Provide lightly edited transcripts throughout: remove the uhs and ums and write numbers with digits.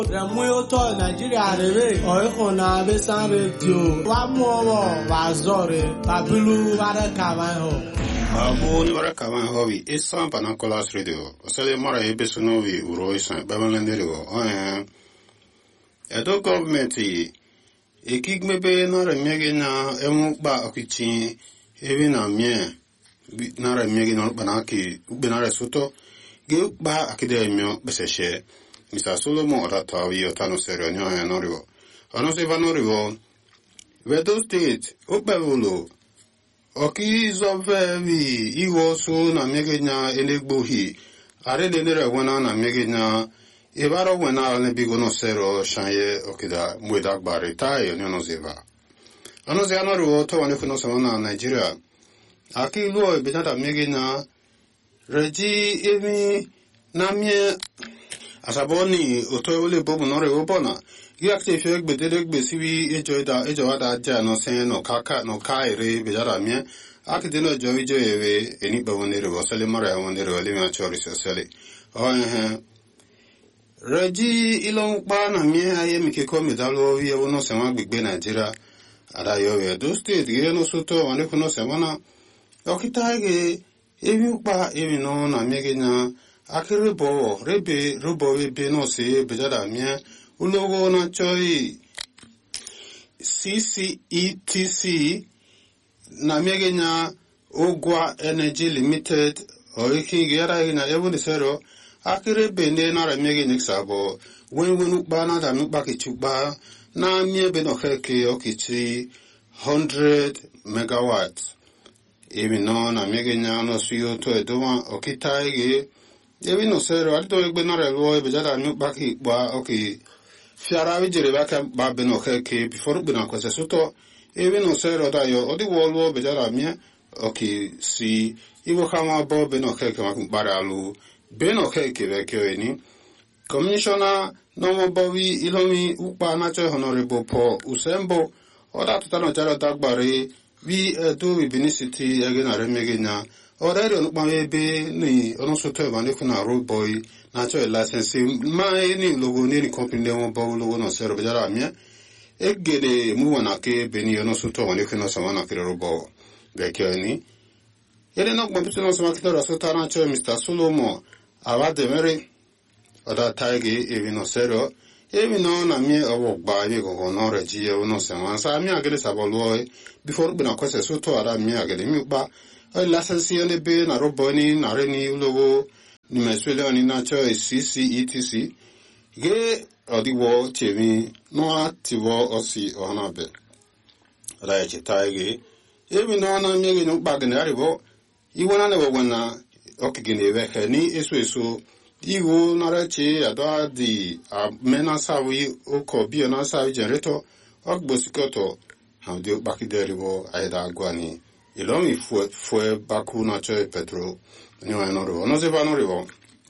Remuoto Nigeria rebe oihona besan radio wa muowo wa zore babilu wara kamanho abu ni wara kamanho wi isan panakolas radio osele mara ebesuno wi uro isan babalendero edo government ekigmebe na remege na emukba akichi ebi na mie na remege na banaki ubenare soto ge ba akide emio beseshe Mr. Solomon Oratawi Otano Serenio and Orivo. Honestly, Vanorivo, Vedo State, Opevulo, Oki's of Vevi, Iwo Sun, and Megina, Elegbohi, Aredere Wana, and Megina, Evaro Wena, and Bigono Sero, Shanye, Okida, Mudak Baritai, and Yonoziva. Honestly, Anorivo, Towanefuno Savana, Nigeria. Aki Lua, Benata Megina, Regi, Emi, Namie. Asaboni otoyole bobu nore obona giakse fek bedede gbesiwi ejoada ja no sen no kaka no kaire bejara mie akideno jowijo ewe eni bawonere wasale mara wonere wale ma chori sosale reji ilon pa na mie aye mike ko medalo wi wono sema gbegbe Nigeria ada yo we do state ge no soto wane kuno semana okitaige ewi pa ewi no na mege nya akiribo rebe rubo ebe no se bejada mie ulogo na choi CCETC na megenya Ogwa Energy Limited oiki gera ina ebu sero akiribe ne na megenya sabo wenwenu bana da nuba kichuba na mie be no keke okichi 100 megawatts ebi no na megenya no suyo to edoma okitaige Ebi no sero alito egbe na relo bejada mi baki ba okay fiara wi jere baka ba be no keke before be na kwese soto ebi no sero da yo odi wolo bejada mi okay si iwo kama bo be no keke ma bara alu be no keke be kweni commissioner no mo bowi ilomi upa na cho honorable Paul Usembo oda tutano jara dagbare wi do wi benicity agena remegenya Already on my baby, ni on soto mane kuna road boy na cho license my ni logo ni company won ba logo no sero bejara mia egede mu wana ke beni on soto mane kuna samana kire robo bekeni yele no gbo no sama kitoro sota na cho Mr. Solomon awade mere oda taigi evi no sero evi no na mi owo gba mi go no reji e no sama sa mi agele sabolo before be na kwese soto ara mi agele mi gba license yene be na roboni na reni logo ni meswele ni na cho CCETC ge odiwo chemi no atiwo osi onabe ra chitaige ebi no na mege no bagne aribo iwona ne wona okigene weke ni eso iwo na rachi adwa di mena sawi okobi na sawi generator ogbosikoto hande bakideribo aida agwani Ilomi fue baku na cho petro ni wa no ro no se va no ro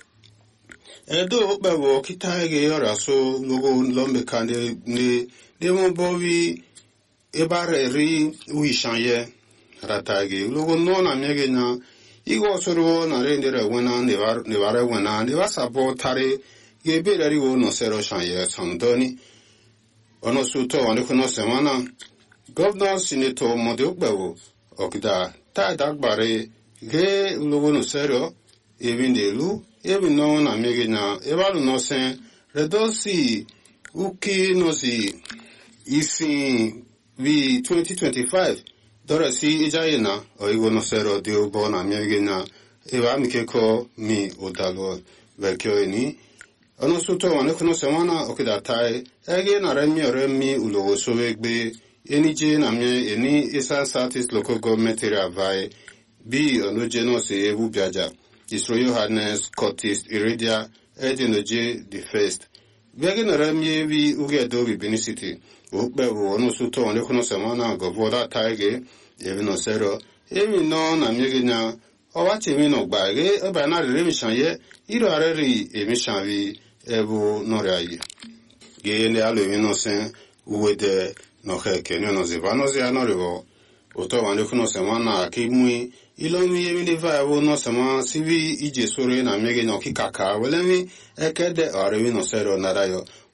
edo bewo kitaige yora so logo lombe kande ni demo bovi ebare ri wi chanye ratage logo no na mege na igo soro na rendere wona ne vare wona ne wasabo tare gebere ri wo no sero chanye sandoni ono suto wane kuno semana governor senator mode bewo Okida ta dagbare ge logo no sero even de lu even no na mege na ebalu no sen redosi uki no si isi vi 2025 dora si ijayena oigo no sero de obo na mege na eba mikeko mi odalo vekyo ni ono suto wane kuno semana okida tai ege na remi ulogo sowegbe Enije na mie eni isa Southeast local government area vai bi onoje no se ebu biaja His Royal Highness Curtis Iridia Edinoje the first Biage na ramie vi uge do bi benicity ukbe ono suto one kuno semana govoda taige evi no sero emi no na miege nya owachi mi no gbage eba na remi shanye iro areri emi shanvi ebu no rai ge ne alo mi no sen uwe no keke no ziva no zia no rivo oto wane kuno semana akimui ilomi yemi diva evo no sema sivi ije sore na mege no kikaka welemi ekede arewi no sero narayo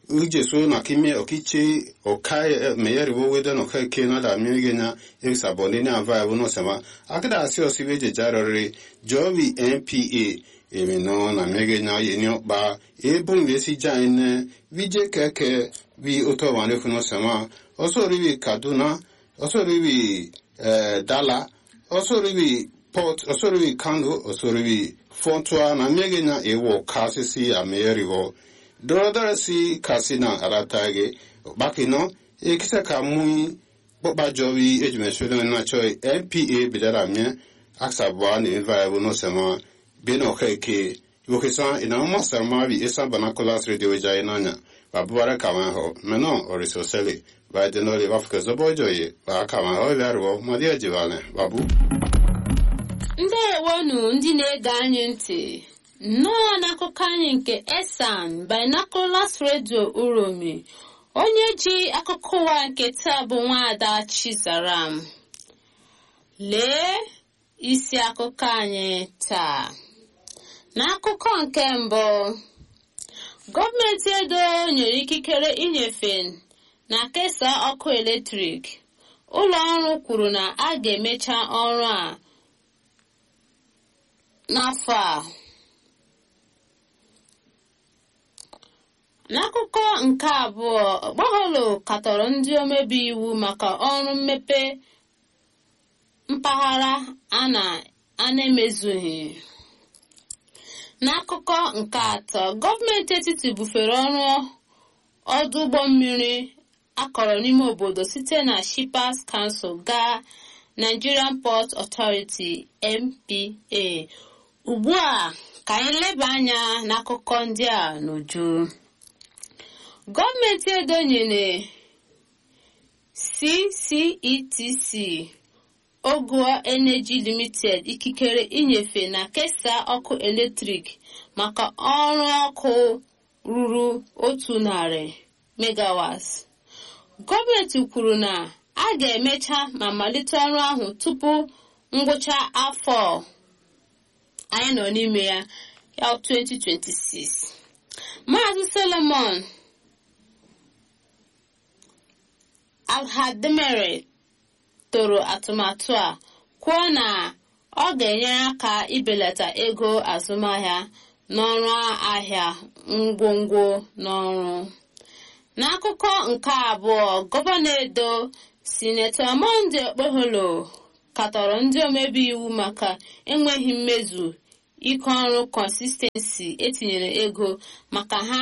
ujeso na kimie okichi okai meyeriwo wede no kai kena da miegenya exabone na vibe no sema akida asi osiweje jarori jovi NPA emi no na miegenya yenyo ba ebun lesi jaine vije keke vi otowane kuno sema osoriwi Kaduna osoriwi Dala osoriwi Port osoriwi Kano osoriwi Fontwa na miegenya ewo kasisi ameyeriwo Dodorasi kasina aratage bakino ekisa kamui boba jowi ejimeshodo na choi NPA bidara mye aksabwa ni vibe no sema bino keke yokisa ina masarma bi esa banakolas radio jainanya babara kama ho meno orisosele ba de no le wafka zobojoye ba kama ho verwo madia jivane babu ndewonu ndị na-ege anyị ntị nnọọ n'akụkọ anyị nke Esan Binoculars Radio Uromi onye ji akụkọ ụwa nke taa bụ Nwaada Chizaram. Lee isi akụkọ anyị taa. N'akụkọ nke mbụ, gọọmenti Edo nyere ikikere inyefe na kesaa ọkụ eletrik. Ụlọ ọrụ kwuru na a ga-emecha ọrụ a n'afọ a. N'akụkọ nke abụọ, Okpeholo katọrọ ndị omebe iwu maka ọrụ mmepe mpaghara a na-emezughị. N'akụkọ nke atọ, gọọmenti etiti bufere ọrụ ọdụ ụgbọ mmiri akọrọ n'ime obodo site na Shippers Council gaa Nigerian Port Authority (NPA). Ugbu a ka anyị leba anya n'akụkọ ndị a n'uju. Gọọmenti Edo nyere CCETC Ogua Energy Limited ikikere inyefe na kesaa ọkụ eletrik maka ọrụ ọkụ ruru 100 megawatts. Gọọmenti kwuru na a ga-emecha ma malite ọrụ ahụ tupu ngwụcha afọ anyị nọ n'ime ya 2026. Maazị Solomon Alhademere toro atụmatụ a kwuo na ọ ga-enyere aka ibelata ego azụmahịa n'ọrụ ahịa ngwongwo n'ọrụ. N'akụkọ nke abụọ, Gọvanọ Edo Sinetọ Monday Okpeholo katọrọ ndị omebe iwu maka enweghị mmezu ike ọrụ consistency etinyere ego maka ha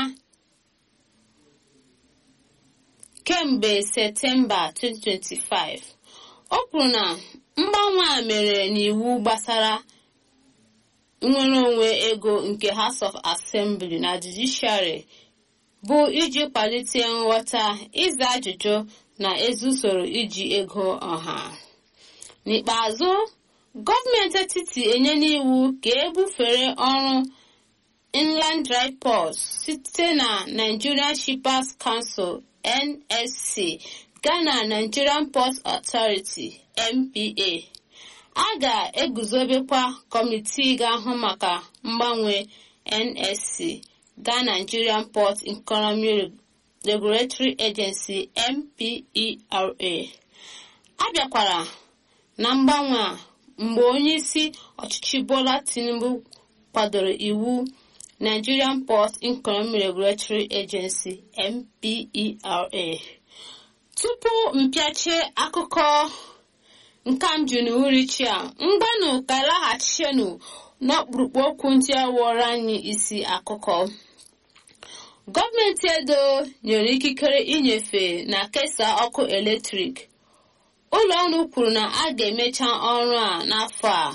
kemgbe Septemba 2025. O kwuru na mgbanwe a mere n'iwu gbasara nnwere onwe ego nke House of Assembly na Judiciary bụ iji kwalite nghọta, ịza ajụjụ na ezi usoro iji ego ọha. N'ikpeazụ, gọọmenti etiti enyela iwu ka ebufere ọrụ Inland Dry Ports site na Nigerian Shippers Council (NSC) gaa na Nigerian Port Authority (NPA). A ga-eguzobekwa kọmitii ga-ahụ maka mgbanwe NSC gaa Nigerian Port Economy Regulatory Agency (NPERA). A bịakwara na mgbanwe a mgbe onye isi ọchịchị Bola Tinubu kwadoro iwu Nigerian Port Economy Regulatory Agency (NPERA). Tupu mpịache akụkọ nkamju n'uhuruchi a, mgbanụ ka laghachinu n'ọkpụrụkpụ okwu ndị awọrọ anyị isi akụkọ. Gọọmenti Edo nyere ikikere inyefe na kesaa ọkụ eletrik. Ụlọ ọrụ kwuru na a ga-emecha ọrụ a n'afọ a.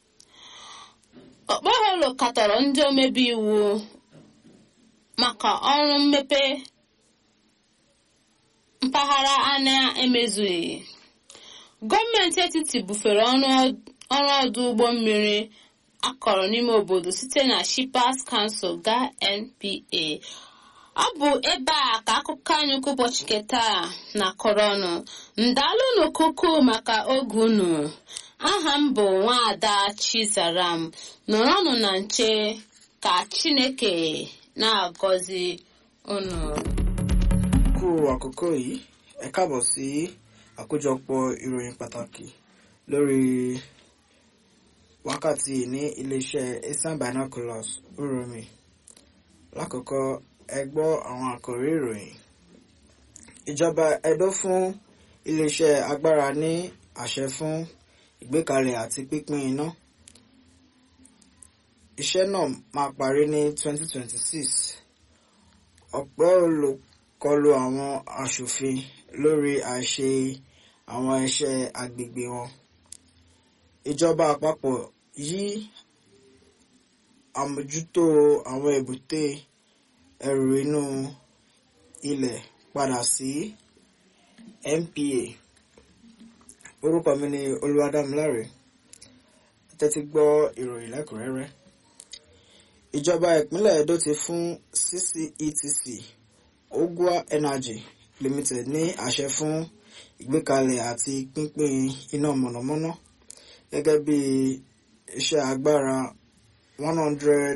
Okpeholo katọrọ ndị omebe iwu maka ọrụ mmepe mpaghara a na-emezughị. Gọọmenti etiti bufere ọrụ ọdụ ụgbọ mmiri akọrọ n'ime obodo site na Shippers Council gaa NPA. Ọ bụ ebe a ka akụkọ anyị nke ụbọchị taa na-akọrọ ọnụ. Ndalụ n'okuku maka oge unu. Aha m bụ Nwaada Chizaram. Nọrọnụ na nche ka Chineke na-agọzi unu. àkókò yìí, ẹ káàbọ̀ sí àkójọpọ̀ ìròyìn pàtàkì lórí wákàtí ní iléeṣẹ́ Eastern Binoculars Uromi. Lákọ̀ọ́kọ́, ẹ gbọ́ àwọn àkòrí ìròyìn. Ìjọba Ẹdó fún iléeṣẹ́ agbára ní àṣẹ fún ìgbékalẹ̀ àti pínpín iná. Iṣẹ́ náà máa parí ní 2026. Ọ̀pọ̀ olùkọlù àwọn aṣòfin lórí àìṣe àwọn iṣẹ́ agbègbè wọn. Ìjọba àpapọ̀ yí àmójútó àwọn èbúté ẹrù inú ilẹ̀ padà sí NPA. Orúkọ mi ni Olúwadámiláre. Tẹ́tí gbọ́ ìròyìn lẹ́kùnrẹ́rẹ́. Ìjọba ìpínlẹ̀ Ẹdó ti fún CCETC Ogua Energy Limited ní àṣẹ fún ìgbékalẹ̀ àti pínpín iná mọ̀nàmọ́ná gẹ́gẹ́ bí iṣẹ́ agbára 100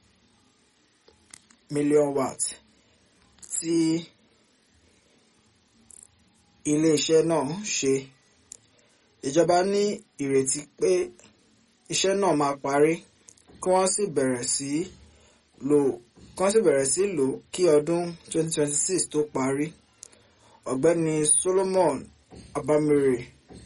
million watt tí ilé-iṣẹ́ náà ṣe. Ìjọba ní ìrètí pé iṣẹ́ náà máa parí kí wọ́n sì bẹ̀rẹ̀ sí lò kí ọdún 2026 tó parí. Ọ̀gbẹ́ni Solomon Abamire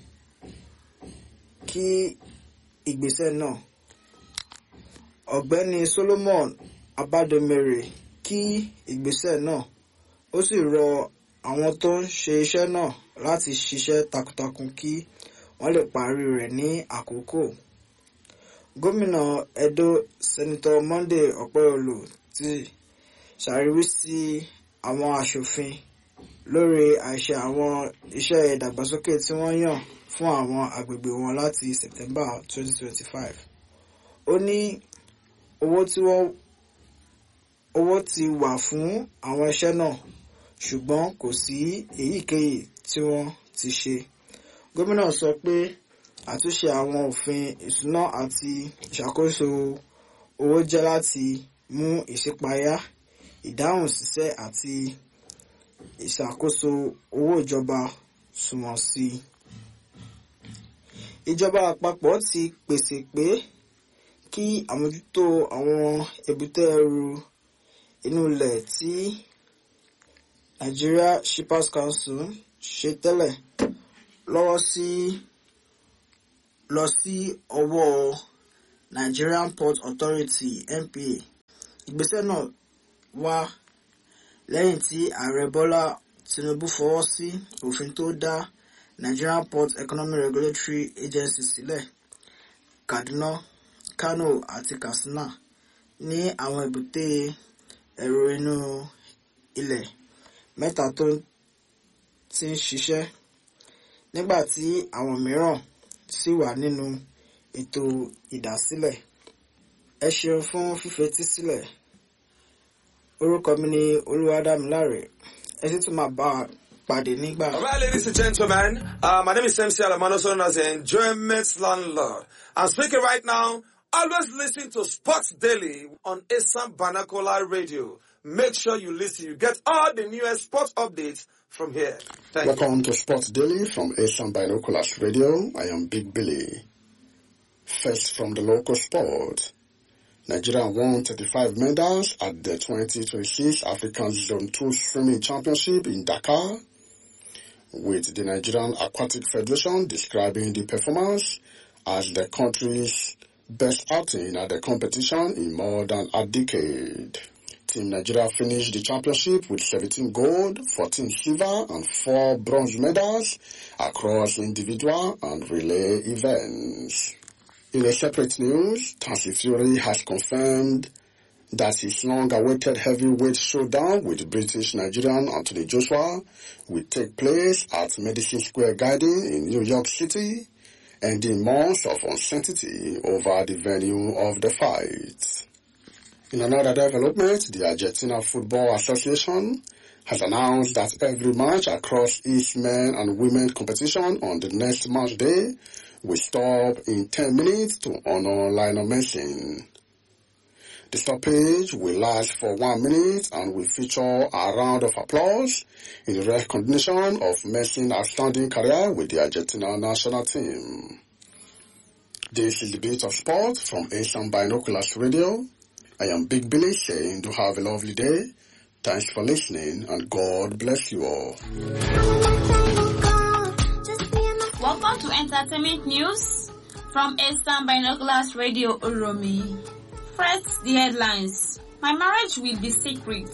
kí ìgbésẹ̀ náà. Ọ̀gbẹ́ni Solomon Abadomere kí ìgbésẹ̀ náà. Ó sì rọ àwọn tó ń ṣe iṣẹ́ náà láti ṣiṣẹ́ takuntakun kí wọ́n lè parí rẹ̀ ní àkókò. Gómìnà Edo Senator Monday Okpeyolo ti ṣàríwísí àwọn aṣòfin lórí àìṣe àwọn iṣẹ́ ìdàgbàsókè tí wọ́n yàn fún àwọn agbègbè wọn láti September 2025. Ó ní owó ti wà fún àwọn iṣẹ́ náà, ṣùgbọ́n kò sí èyíkéyìí tí wọ́n ti ṣe. Gómìnà sọ pé àtúnṣe àwọn òfin ìṣúná àti ìṣàkóso owó jẹ́ láti mú ìṣípayá, ìdáhùn ṣiṣẹ́ àti ìṣàkóso owó ìjọba sunwọ̀n sí i. Ìjọba àpapọ̀ ti pèsè pé kí àmójútó àwọn èbúté ẹrù inú ilẹ̀ tí Nigeria Shippers Council ṣe tẹ́lẹ̀ lọ sí ọwọ́ Nigerian Port Authority NPA. Ìgbésẹ̀ náà wá lẹ́yìn tí Ààrẹ Bọ́lá Tinubu fọwọ́ sí òfin tó dá Nigerian Port Economic Regulatory Agency sílẹ̀. Kaduna, Kano àti Katsina ní àwọn èbúté ẹrù inú ilẹ̀ mẹ́ta tó ti ń ṣiṣẹ́, nígbà tí àwọn mìíràn sì wà nínú ètò ìdásílẹ̀. Ẹ ṣeun fún fífetí sílẹ̀. Orúkọ mi ni Olúwadámiláre. Ẹ sì tún máa bá pàdé nígbà. All right, ladies and gentlemen, my name is MC Alamano, known as the Enjoyment Landlord. I'm speaking right now. Always listen to Sports Daily on Eastern Binocular Radio. Make sure you listen. You get all the newest sports updates from here. Welcome to Sports Daily from Eastern Binoculars Radio. I am Big Billy. First from the local sport. Nigeria won 35 medals at the 2026 African Zone 2 Swimming Championship in Dakar, with the Nigerian Aquatic Federation describing the performance as the country's best outing at the competition in more than a decade. Team Nigeria finished the championship with 17 gold, 14 silver and 4 bronze medals across individual and relay events. In a separate news, Tyson Fury has confirmed that his long-awaited heavyweight showdown with British Nigerian Anthony Joshua will take place at Madison Square Garden in New York City, ending months of uncertainty over the venue of the fight. In another development, the Argentina Football Association has announced that every match across its men and women competition on the next match day will stop in 10 minutes to honor Lionel Messi. The stoppage will last for 1 minute and will feature a round of applause in recognition of Messi's outstanding career with the Argentina national team. This is the Bit of Sport from Asian Binoculars Radio. I am Big Billy saying do have a lovely day. Thanks for listening and God bless you all. Welcome to Entertainment News from Asian Binoculars Radio Uromi. First, the headlines. My marriage will be secret.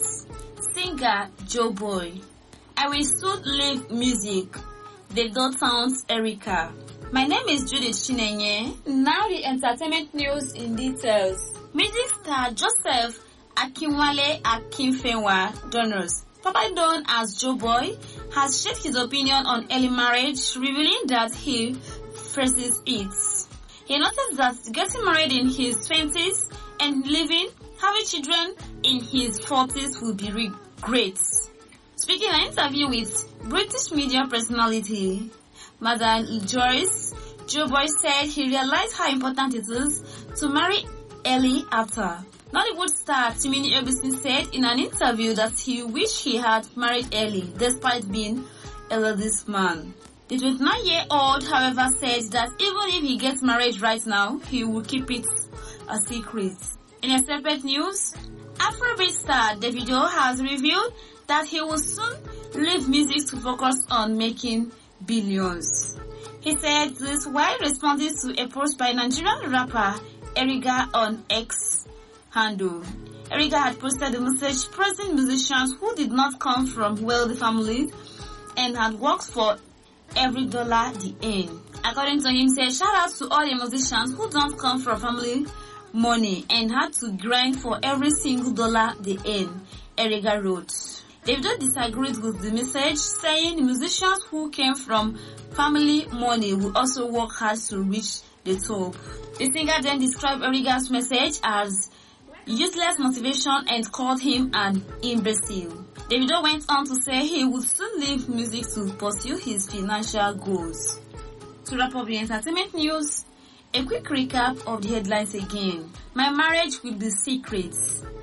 Singer Joe Boy. I will soon leave music. Davido sounds Erica. My name is Judith Chinenye. Now the entertainment news in details. Music star Joseph Akinwale Akinfenwa Donors, probably known as Joe Boy, has shaped his opinion on early marriage, revealing that he phrases it. He noticed that getting married in his 20s and having children in his 40s would be great. Speaking in an interview with British media personality Madame Joyce, Joe Boy said he realized how important it is to marry early after. Nollywood star Timini Ebison said in an interview that he wished he had married early despite being a ladies' man. The 29-year-old, however, said that even if he gets married right now, he will keep it a secret. In a separate news, Afrobeat star Davido has revealed that he will soon leave music to focus on making billions. He said this while responding to a post by Nigerian rapper Eriga on X handle. Eriga had posted a message praising musicians who did not come from wealthy families and had worked for every dollar they earn. According to him, he said, shout out to all the musicians who don't come from family money and had to grind for every single dollar they earn, Eriga wrote. Davido disagreed with the message, saying musicians who came from family money will also work hard to reach the top. The singer then described Eriga's message as useless motivation and called him an imbecile. Davido went on to say he would soon leave music to pursue his financial goals. To wrap up the entertainment news, a quick recap of the headlines again. My marriage will be secret.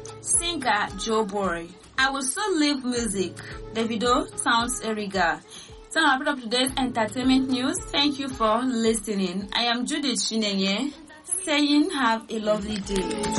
Singer Joe Boy. I will soon leave music. Davido sounds Eriga. So I'll put up today's entertainment news. Thank you for listening. I am Judith Chinenye saying have a lovely day.